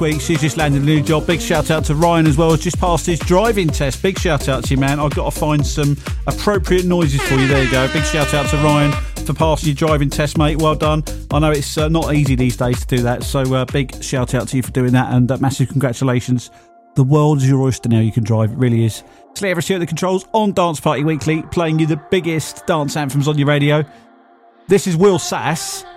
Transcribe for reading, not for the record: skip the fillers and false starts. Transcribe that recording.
week. She's just landed a new job. Big shout out to Ryan as well, who's just passed his driving test. Big shout out to you, man. I've got to find some appropriate noises for you. There you go. Big shout out to Ryan for passing your driving test, mate. Well done. I know it's not easy these days to do that, so big shout out to you for doing that, and massive congratulations. The world is your oyster now. You can drive. It really is. It's Lee Everest here at the controls on Dance Party Weekly, playing you the biggest dance anthems on your radio. This is Will Sass